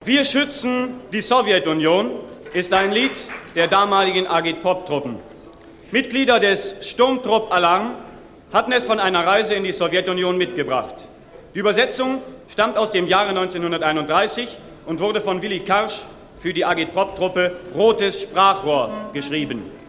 Wir schützen die Sowjetunion ist ein Lied der damaligen Agitprop-Truppen. Mitglieder des Sturmtrupp Alarm hatten es von einer Reise in die Sowjetunion mitgebracht. Die Übersetzung stammt aus dem Jahre 1931 und wurde von Willi Karsch für die Agitprop-Truppe Rotes Sprachrohr geschrieben.